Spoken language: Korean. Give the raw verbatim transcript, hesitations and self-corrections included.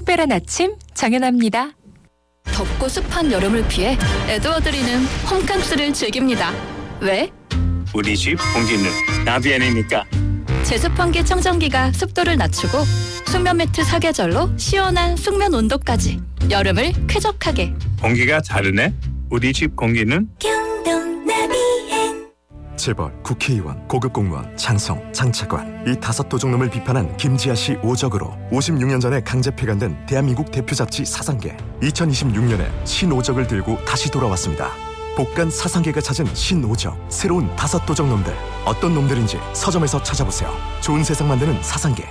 특별한 아침 정연아입니다. 덥고 습한 여름을 피해 에드워드리는 홈캉스를 즐깁니다. 왜? 우리 집 공기는 나비안이니까. 제습환기 청정기가 습도를 낮추고 숙면 매트 사계절로 시원한 숙면 온도까지 여름을 쾌적하게. 공기가 다르네. 우리 집 공기는 재벌, 국회의원, 고급 공무원, 장성, 장차관 이 다섯 도둑놈을 비판한 김지아 씨 오적으로 오십육 년 전에 강제 폐간된 대한민국 대표 잡지 사상계. 이천이십육 년에 신오적을 들고 다시 돌아왔습니다. 복간 사상계가 찾은 신오적, 새로운 다섯 도둑놈들. 어떤 놈들인지 서점에서 찾아보세요. 좋은 세상 만드는 사상계.